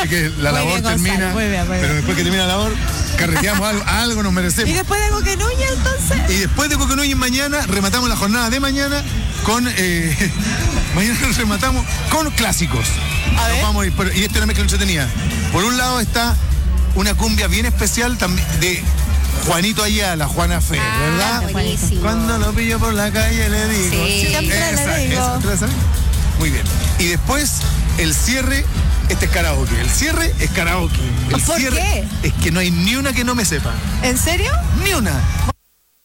Así que la Muy labor bien, Gonzalo, termina, muy bien. pero después que termina la labor, carreteamos algo nos merecemos. ¿Y después de Coquenuña, entonces? Y después de Coquenuña mañana, rematamos la jornada de mañana con... mañana rematamos con clásicos. A ver. Vamos a ir, y esto es una mezcla entretenida. Por un lado está una cumbia bien especial también de Juanito Ayala, Juana Fe, ¿verdad? Buenísimo. Cuando lo pillo por la calle le digo. Sí. Siempre le digo. ¿tú la sabes? Muy bien. Y después, el cierre, este es karaoke. El cierre es karaoke. El ¿Por cierre qué? es que no hay ni una que no me sepa. ¿En serio? Ni una.